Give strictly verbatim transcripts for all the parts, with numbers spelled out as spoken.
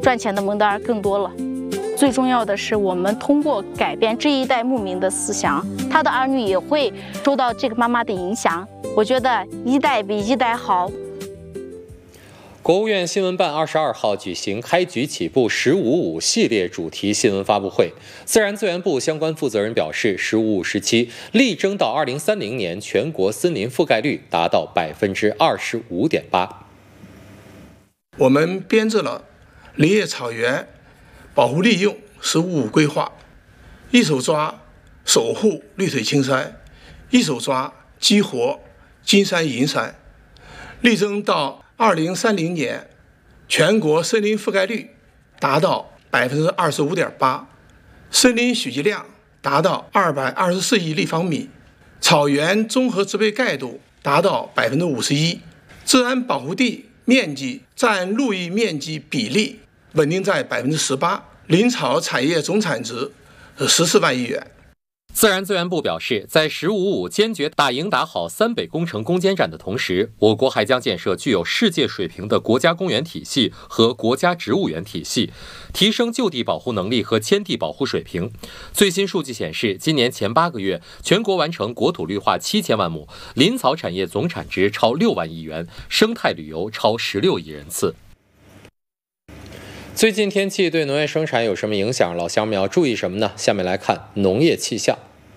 赚钱的蒙德尔更多了。最重要的是，我们通过改变这一代牧民的思想，他的儿女也会受到这个妈妈的影响。我觉得一代比一代好。 国务院新闻办二十二号举行开局起步“十五五”系列主题新闻发布会。自然资源部相关负责人表示，“十五五”时期力争到二零三零年全国森林覆盖率达到百分之二十五点八。 我们编制了林业草原保护利用“十五五”规划，一手抓守护绿水青山，一手抓激活金山银山，力争到二零三零年，全国森林覆盖率达到百分之二十五点八，森林蓄积量达到二百二十四亿立方米，草原综合植被盖度达到百分之五十一，自然保护地面积占陆域面积比例稳定在百分之十八，林草产业总产值是十四万亿元。 自然资源部表示，在“十五五”坚决打赢打好三北工程攻坚战的同时，我国还将建设具有世界水平的国家公园体系和国家植物园体系，提升就地保护能力和迁地保护水平。最新数据显示，今年前八个月，全国完成国土绿化七千万亩，林草产业总产值超六万亿元，生态旅游超十六亿人次。最近天气对农业生产有什么影响？老乡们要注意什么呢？下面来看农业气象。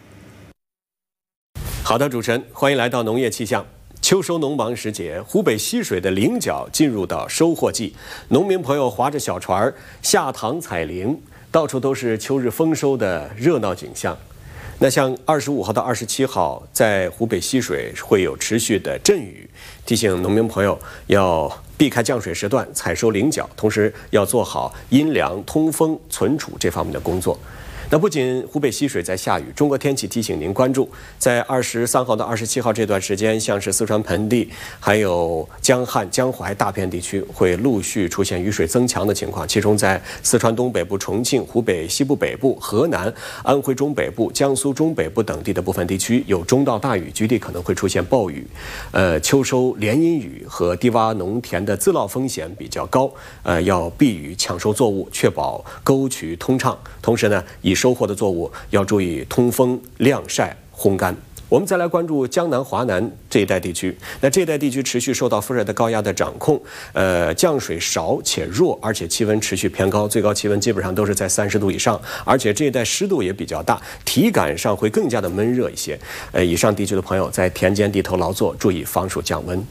好的，主持人，欢迎来到农业气象。秋收农忙时节，湖北溪水的菱角进入到收获季，农民朋友划着小船下塘采菱，到处都是秋日丰收的热闹景象。那像二十五号到二十七号，在湖北溪水会有持续的阵雨，提醒农民朋友要避开降水时段采收菱角，同时要做好阴凉、通风、存储这方面的工作。那不仅湖北溪水在下雨，中国天气提醒您关注，在二十三号到二十七号这段时间，像是四川盆地、还有江汉、江淮大片地区会陆续出现雨水增强的情况，其中在四川东北部、重庆、湖北西部北部、河南、安徽中北部、江苏中北部等地的部分地区有中到大雨，局地可能会出现暴雨。呃，秋收连阴雨和低洼农田的自涝风险比较高，呃，要避雨抢收作物，确保沟渠通畅。同时呢，以收获的作物要注意通风、晾晒、烘干。我们再来关注江南、华南这一带地区。那这一带地区持续受到副热带高压的掌控，呃，降水少且弱，而且气温持续偏高，最高气温基本上都是在三十度以上，而且这一带湿度也比较大，体感上会更加的闷热一些。呃，以上地区的朋友在田间地头劳作，注意防暑降温。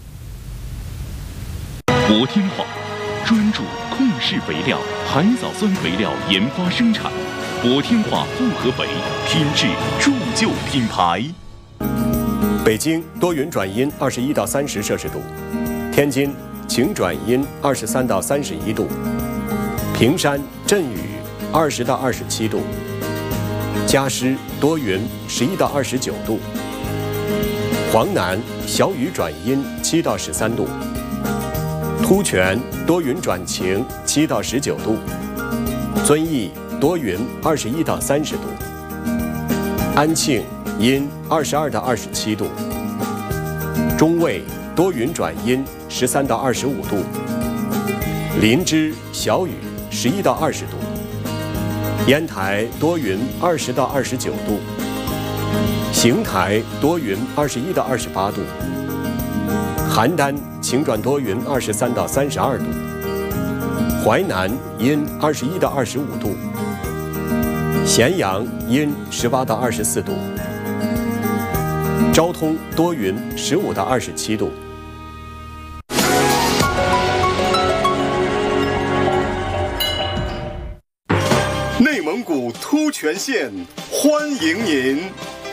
博天化专注控制肥料、海藻酸肥料研发生产。博天化复合肥，品质铸就品牌。 北京多云转阴，二十一到三十摄氏度；天津晴转阴，二十三到三十一度；平山阵雨，二十到二十七度；嘉湿多云，十一到二十九度；黄南小雨转阴，七到十三度；突泉多云转晴，七到十九度；遵义多云，二十一到三十度；安庆阴，二十二到二十七度；中卫多云转阴，十三到二十五度；林芝小雨，十一到二十度；烟台多云，二十到二十九度；邢台多云，二十一到二十八度；邯郸晴转多云，二十三到三十二度；淮南阴，二十一到二十五度；咸阳阴，十八到二十四度；昭通多云，十五到二十七度。 内蒙古突泉县欢迎您。